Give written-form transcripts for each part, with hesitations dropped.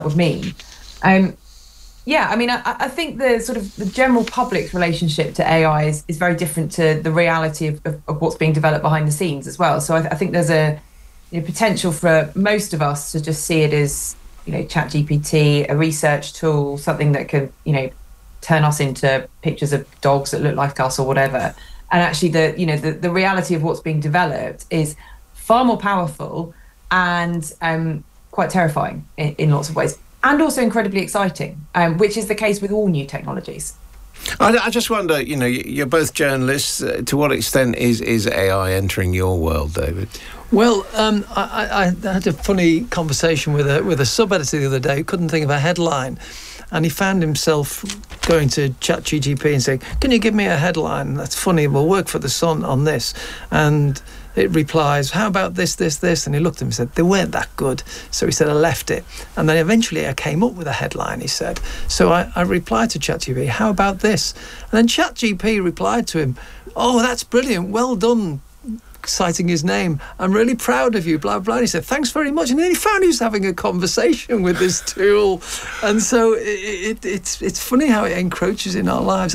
would mean. Um, yeah, I mean, I think the sort of the general public's relationship to AI is very different to the reality of what's being developed behind the scenes as well. So I think there's potential for most of us to just see it as, ChatGPT, a research tool, something that can, turn us into pictures of dogs that look like us or whatever. And actually the reality of what's being developed is far more powerful and quite terrifying in lots of ways, and also incredibly exciting, which is the case with all new technologies. I just wonder, you're both journalists. To what extent is AI entering your world, David? Well, I had a funny conversation with a sub-editor the other day who couldn't think of a headline, and he found himself going to ChatGPT and saying, "Can you give me a headline that's funny? We'll work for The Sun on this." And it replies, "How about this, this, this?" And he looked at him and said, "They weren't that good." So he said, "I left it." And then eventually I came up with a headline, he said. So I replied to ChatGPT, "How about this?" And then ChatGPT replied to him, "Oh, that's brilliant. Well done," citing his name. "I'm really proud of you, blah, blah." And he said, "Thanks very much." And then he found he was having a conversation with this tool. And so it's funny how it encroaches in our lives.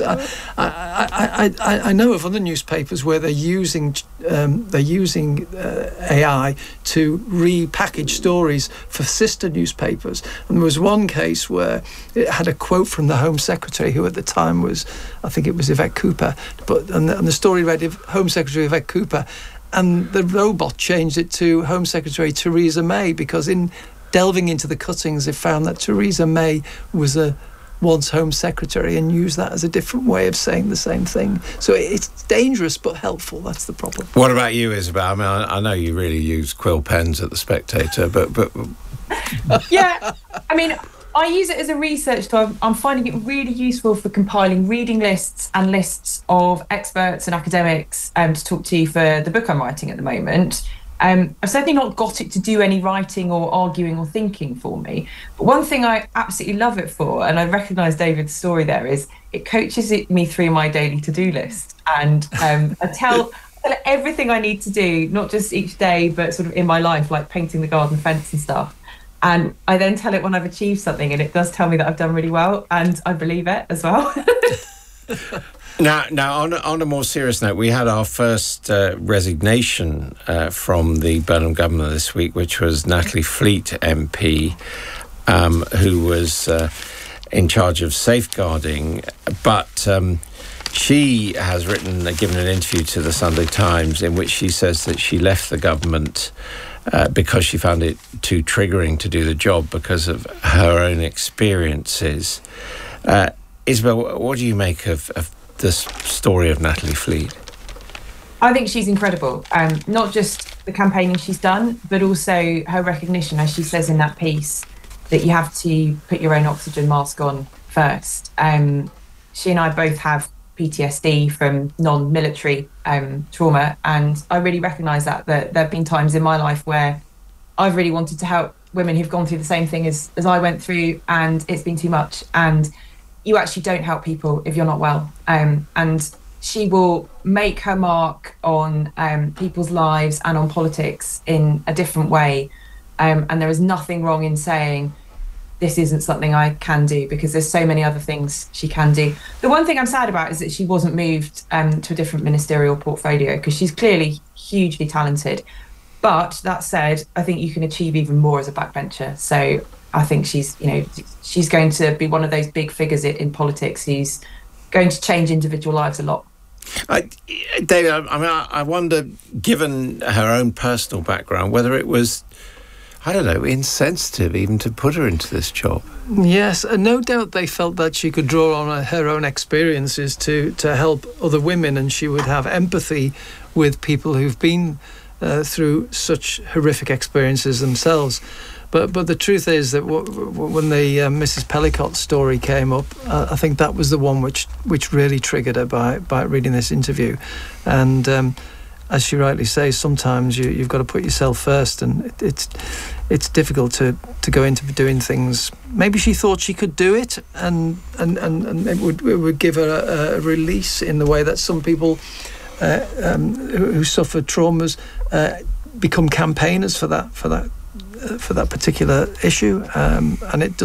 I know of other newspapers where they're using AI to repackage stories for sister newspapers. And there was one case where it had a quote from the Home Secretary, who at the time was, I think it was Yvette Cooper, and the story read Home Secretary Yvette Cooper, and the robot changed it to Home Secretary Theresa May, because in delving into the cuttings, they found that Theresa May was a once Home Secretary and used that as a different way of saying the same thing. So it's dangerous but helpful. That's the problem. What about you, Isabel? I mean, I know you really use quill pens at The Spectator, but Yeah, I mean, I use it as a research tool. I'm finding it really useful for compiling reading lists and lists of experts and academics to talk to for the book I'm writing at the moment. I've certainly not got it to do any writing or arguing or thinking for me. But one thing I absolutely love it for, and I recognise David's story there, is it coaches me through my daily to-do list. And I tell everything I need to do, not just each day, but sort of in my life, like painting the garden fence and stuff. And I then tell it when I've achieved something, and it does tell me that I've done really well, and I believe it as well. Now, on a more serious note, we had our first resignation from the Burnham government this week, which was Natalie Fleet MP, who was in charge of safeguarding, but she has given an interview to the Sunday Times in which she says that she left the government because she found it too triggering to do the job because of her own experiences. Isabel, what do you make of this story of Natalie Fleet? I think she's incredible. Not just the campaigning she's done, but also her recognition, as she says in that piece, that you have to put your own oxygen mask on first. She and I both have PTSD from non-military trauma, and I really recognise that there have been times in my life where I've really wanted to help women who've gone through the same thing as I went through, and it's been too much. And you actually don't help people if you're not well. And she will make her mark on people's lives and on politics in a different way. And there is nothing wrong in saying, this isn't something I can do, because there's so many other things she can do. The one thing I'm sad about is that she wasn't moved to a different ministerial portfolio, because she's clearly hugely talented. But that said, I think you can achieve even more as a backbencher. So I think she's going to be one of those big figures in politics who's going to change individual lives a lot. David, I wonder, given her own personal background, whether it was, I don't know, insensitive even to put her into this job. Yes, and no doubt they felt that she could draw on her own experiences to help other women, and she would have empathy with people who've been through such horrific experiences themselves. But the truth is that when the Mrs. Pellicott story came up, I think that was the one which really triggered her by reading this interview. And as she rightly says, sometimes you've got to put yourself first, and it's difficult to go into doing things. Maybe she thought she could do it, and it would give her a release in the way that some people who suffer traumas become campaigners for that for that particular issue, and it